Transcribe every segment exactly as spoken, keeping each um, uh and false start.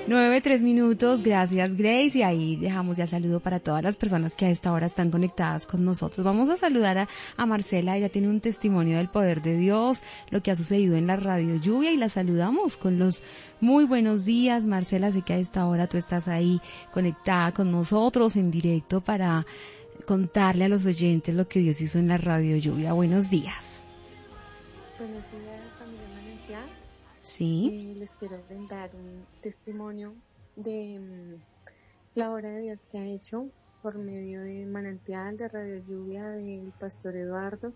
Nueve, tres minutos, gracias Grace, y ahí dejamos ya saludo para todas las personas que a esta hora están conectadas con nosotros. Vamos a saludar a, a Marcela, ella tiene un testimonio del poder de Dios, lo que ha sucedido en la Radio Lluvia, y la saludamos con los muy buenos días. Marcela, sé que a esta hora tú estás ahí conectada con nosotros en directo para contarle a los oyentes lo que Dios hizo en la Radio Lluvia. Buenos días. Buenos días, familia Manantial. Sí. Eh, les quiero brindar un testimonio de um, la obra de Dios que ha hecho por medio de Manantial, de Radio Lluvia, del pastor Eduardo.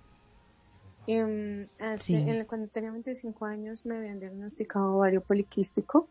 Eh, hace, Sí. en, cuando tenía veinticinco años me habían diagnosticado ovario poliquístico.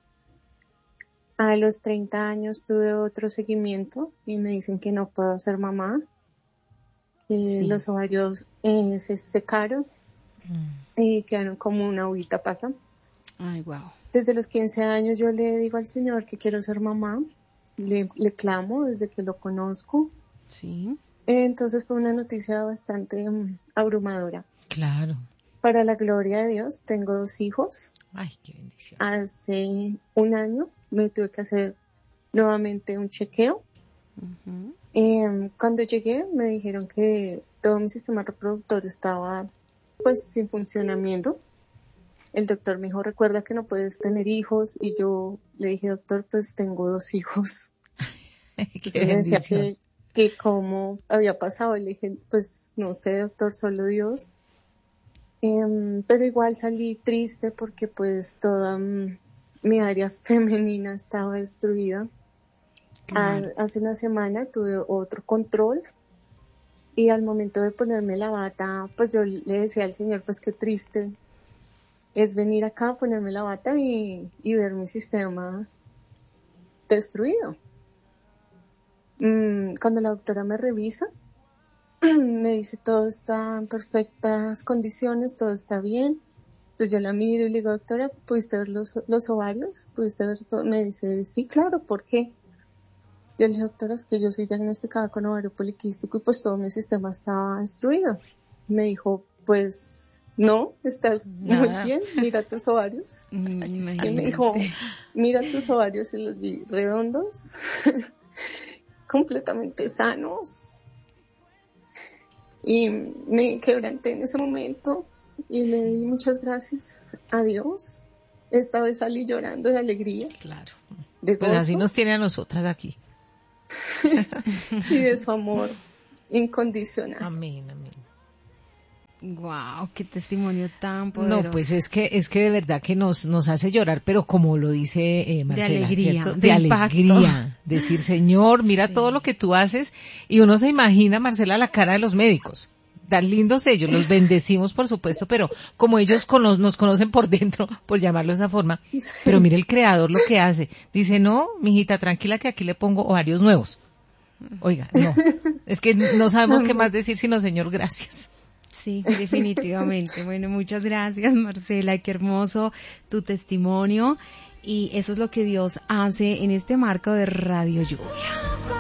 A los treinta años tuve otro seguimiento y me dicen que no puedo ser mamá, que Sí. los ovarios eh, se secaron Mm. y quedaron como una uguita pasa. Ay, wow. Desde los quince años yo le digo al Señor que quiero ser mamá, le, le clamo desde que lo conozco. Sí. Entonces fue una noticia bastante um, abrumadora. Claro. Para la gloria de Dios, tengo dos hijos. Ay, qué bendición. Hace un año me tuve que hacer nuevamente un chequeo. Uh-huh. Eh, cuando llegué me dijeron que todo mi sistema reproductor estaba pues sin funcionamiento. El doctor me dijo, recuerda que no puedes tener hijos, y yo le dije, doctor, pues tengo dos hijos. Entonces me decía que, que cómo había pasado, y le dije, pues no sé, doctor, solo Dios. Eh, pero igual salí triste porque pues toda um, mi área femenina estaba destruida. Claro. A, hace una semana tuve otro control, y al momento de ponerme la bata, pues yo le decía al Señor, pues qué triste es venir acá, ponerme la bata y, y ver mi sistema destruido. Mm, cuando la doctora me revisa, me dice todo está en perfectas condiciones, todo está bien. Entonces yo la miro y le digo, doctora, ¿pudiste ver los, los ovarios? ¿Pudiste ver todo? Me dice, sí, claro, ¿por qué? Yo le dije, doctora, es que yo soy diagnosticada con ovario poliquístico y pues todo mi sistema estaba destruido. Me dijo, pues no, estás Nada. muy bien, mira tus ovarios. Mm, Y me dijo, mira tus ovarios, y los vi redondos, completamente sanos. Y me quebranté en ese momento y le di muchas gracias a Dios. Esta vez salí llorando de alegría. Claro. De gozo, Pues así nos tiene a nosotras aquí. y de su amor incondicional. Amén, amén. Wow, qué testimonio tan poderoso. No, pues es que es que de verdad que nos nos hace llorar, pero como lo dice eh, Marcela, de alegría, ¿cierto? de, de impacto. alegría, decir, Señor, mira Sí. todo lo que tú haces, y uno se imagina, Marcela, la cara de los médicos. Tan lindos ellos, los bendecimos por supuesto, pero como ellos cono- nos conocen por dentro, por llamarlo de esa forma, pero mire el creador lo que hace, dice, no, mijita, tranquila que aquí le pongo ovarios nuevos. Oiga, no, es que no sabemos qué más decir sino Señor, gracias. Sí, definitivamente. Bueno, muchas gracias, Marcela. Qué hermoso tu testimonio. Y eso es lo que Dios hace en este marco de Radio Lluvia.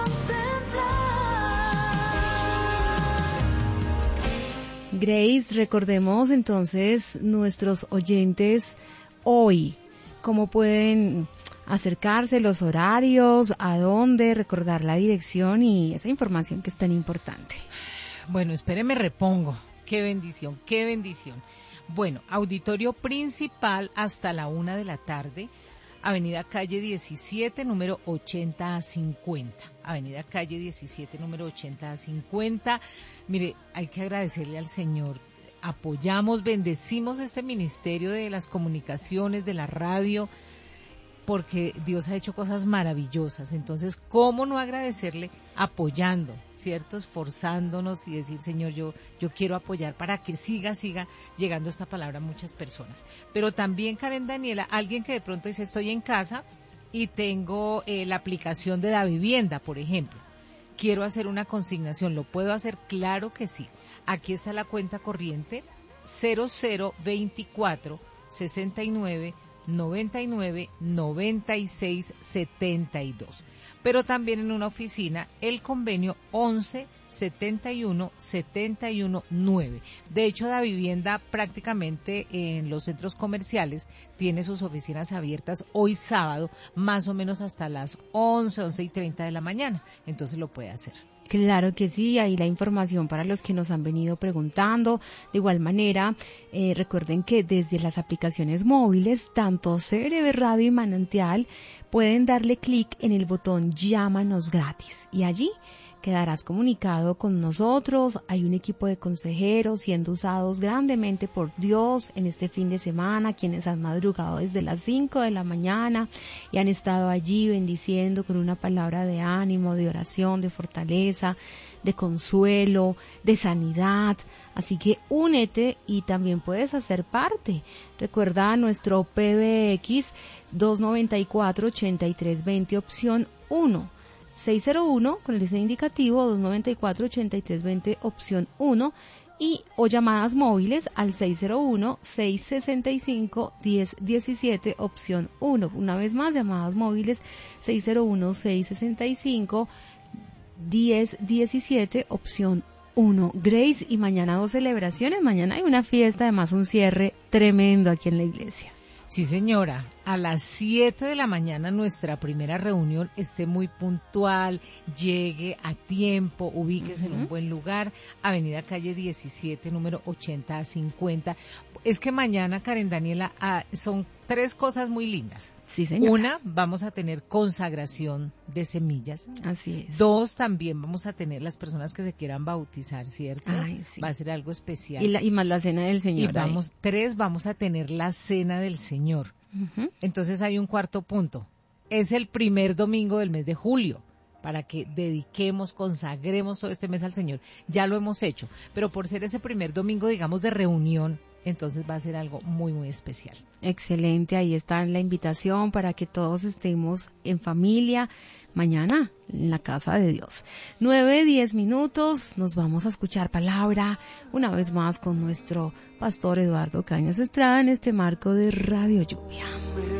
Grace, recordemos entonces nuestros oyentes hoy, cómo pueden acercarse, los horarios, a dónde, recordar la dirección y esa información que es tan importante. Bueno, espéreme, repongo. Qué bendición, qué bendición. Bueno, auditorio principal hasta la una de la tarde, Avenida Calle diecisiete, número ochenta a cincuenta. Avenida Calle diecisiete, número ochenta a cincuenta. Mire, hay que agradecerle al Señor. Apoyamos, bendecimos este ministerio de las comunicaciones, de la radio, porque Dios ha hecho cosas maravillosas. Entonces, ¿cómo no agradecerle apoyando, cierto? Esforzándonos y decir, Señor, yo yo quiero apoyar para que siga, siga llegando esta palabra a muchas personas. Pero también, Karen Daniela, alguien que de pronto dice, estoy en casa y tengo eh, la aplicación de Da Vivienda, por ejemplo. Quiero hacer una consignación, ¿lo puedo hacer? Claro que sí. Aquí está la cuenta corriente, cero cero veinticuatro sesenta y nueve noventa y nueve noventa y seis setenta y dos. Pero también en una oficina el convenio once setenta y uno setenta y uno nueve. De hecho, Da Vivienda prácticamente en los centros comerciales tiene sus oficinas abiertas hoy sábado, más o menos hasta las once, once y treinta de la mañana. Entonces lo puede hacer. Claro que sí, ahí la información para los que nos han venido preguntando. De igual manera, eh, recuerden que desde las aplicaciones móviles, tanto C R V Radio y Manantial, pueden darle clic en el botón Llámanos gratis y allí quedarás comunicado con nosotros. Hay un equipo de consejeros siendo usados grandemente por Dios en este fin de semana, quienes han madrugado desde las cinco de la mañana y han estado allí bendiciendo con una palabra de ánimo, de oración, de fortaleza, de consuelo, de sanidad. Así que únete y también puedes hacer parte. Recuerda nuestro P B X dos noventa y cuatro, ochenta y tres veinte opción uno. seis cero uno con el diseño indicativo dos noventa y cuatro, ochenta y tres veinte opción uno y o llamadas móviles al seis cero uno, seis sesenta y cinco, diez diecisiete opción uno. Una vez más, llamadas móviles seis cero uno, seis sesenta y cinco, diez diecisiete opción uno. Grace, y mañana dos celebraciones, mañana hay una fiesta, además un cierre tremendo aquí en la iglesia. Sí, señora, a las siete de la mañana nuestra primera reunión. Esté muy puntual, llegue a tiempo, ubíquese uh-huh. en un buen lugar, Avenida Calle diecisiete, número ochenta a cincuenta. Es que mañana, Karen Daniela, ah, son tres cosas muy lindas. Sí, señora. Una, vamos a tener consagración de semillas. Así es. Dos, también vamos a tener las personas que se quieran bautizar, ¿cierto? Ay, sí. Va a ser algo especial. Y, la, y más la cena del Señor. Y vamos, ahí. Tres, vamos a tener la cena del Señor. Uh-huh. Entonces hay un cuarto punto. Es el primer domingo del mes de julio, para que dediquemos, consagremos todo este mes al Señor. Ya lo hemos hecho, pero por ser ese primer domingo, digamos, de reunión, entonces va a ser algo muy, muy especial. Excelente, ahí está la invitación para que todos estemos en familia mañana en la casa de Dios. Nueve, diez minutos, nos vamos a escuchar palabra una vez más con nuestro pastor Eduardo Cañas Estrada en este marco de Radio Lluvia.